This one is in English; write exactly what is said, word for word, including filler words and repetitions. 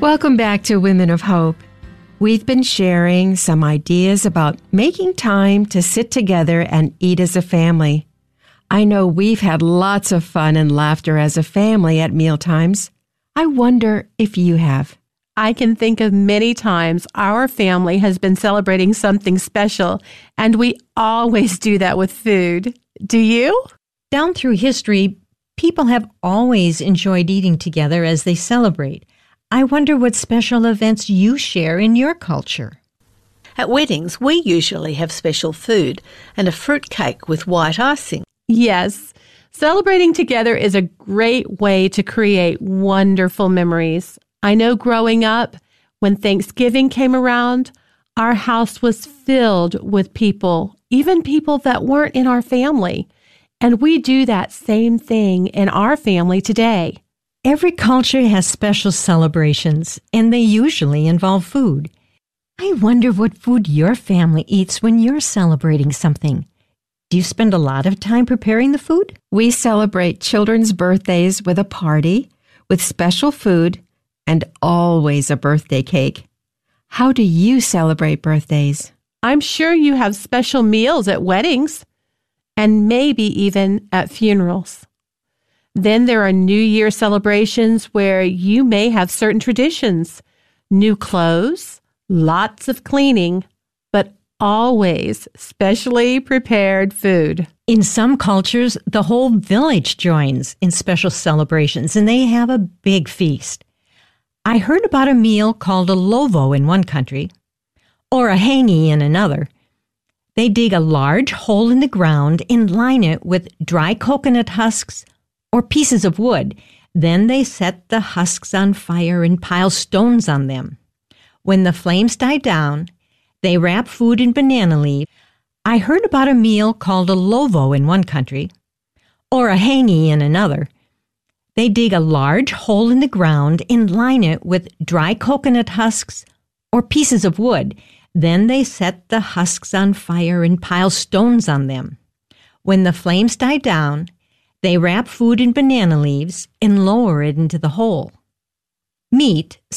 Welcome back to Women of Hope. We've been sharing some ideas about making time to sit together and eat as a family. I know we've had lots of fun and laughter as a family at mealtimes. I wonder if you have. I can think of many times our family has been celebrating something special, and we always do that with food. Do you? Down through history, people have always enjoyed eating together as they celebrate. I wonder what special events you share in your culture. At weddings, we usually have special food and a fruit cake with white icing. Yes. Celebrating together is a great way to create wonderful memories. I know growing up, when Thanksgiving came around, our house was filled with people, even people that weren't in our family. And we do that same thing in our family today. Every culture has special celebrations, and they usually involve food. I wonder what food your family eats when you're celebrating something. Do you spend a lot of time preparing the food? We celebrate children's birthdays with a party, with special food, and always a birthday cake. How do you celebrate birthdays? I'm sure you have special meals at weddings, and maybe even at funerals. Then there are New Year celebrations where you may have certain traditions, new clothes, lots of cleaning, but always specially prepared food. In some cultures, the whole village joins in special celebrations, and they have a big feast. I heard about a meal called a lovo in one country, or a hangi in another. They dig a large hole in the ground and line it with dry coconut husks or pieces of wood. Then they set the husks on fire and pile stones on them. When the flames die down, they wrap food in banana leaf. I heard about a meal called a lovo in one country, or a hangi in another. They dig a large hole in the ground and line it with dry coconut husks or pieces of wood. Then they set the husks on fire and pile stones on them. When the flames die down, they wrap food in banana leaves and lower it into the hole. Meat,